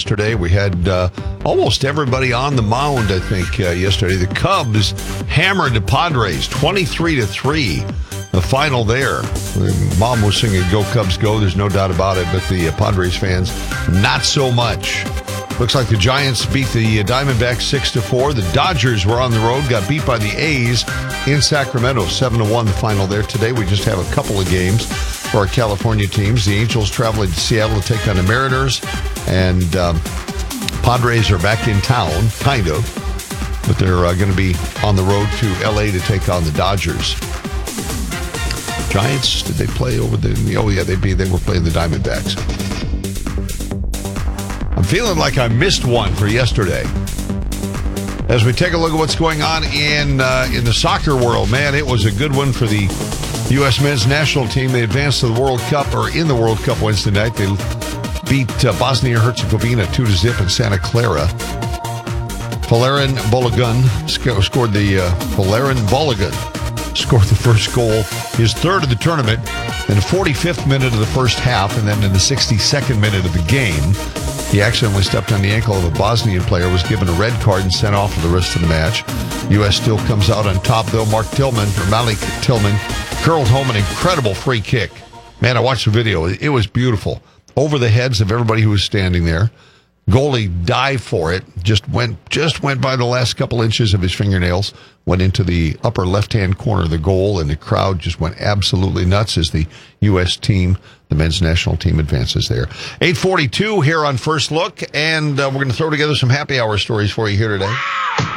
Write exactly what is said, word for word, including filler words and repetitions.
yesterday. We had uh, almost everybody on the mound, I think, uh, yesterday. The Cubs hammered the Padres twenty-three to three. The final there. Mom was singing Go Cubs Go. There's no doubt about it. But the uh, Padres fans, not so much. Looks like the Giants beat the uh, Diamondbacks six to four. The Dodgers were on the road, got beat by the A's in Sacramento, seven to one the final there. Today we just have a couple of games for our California teams. The Angels traveling to Seattle to take on the Mariners, and um, Padres are back in town, kind of, but they're uh, going to be on the road to L A to take on the Dodgers. Giants, did they play over the... Oh, yeah, they, be, they were playing the Diamondbacks. I'm feeling like I missed one for yesterday. As we take a look at what's going on in uh, in the soccer world, man, it was a good one for the U S men's national team. They advanced to the World Cup, or in the World Cup Wednesday night. They beat uh, Bosnia-Herzegovina two to zip in Santa Clara. Folarin Balogun sc- scored the uh, Folarin Balogun scored the first goal, his third of the tournament, in the forty-fifth minute of the first half, and then in the sixty-second minute of the game. He accidentally stepped on the ankle of a Bosnian player, was given a red card, and sent off for the rest of the match. U S still comes out on top, though. Mark Tillman, or Malik Tillman, curled home an incredible free kick. Man, I watched the video. It was beautiful. Over the heads of everybody who was standing there. Goalie dived for it, just went just went by the last couple inches of his fingernails, went into the upper left-hand corner of the goal, and the crowd just went absolutely nuts as the U S team, the men's national team, advances there. eight forty-two here on First Look, and uh, we're going to throw together some happy hour stories for you here today.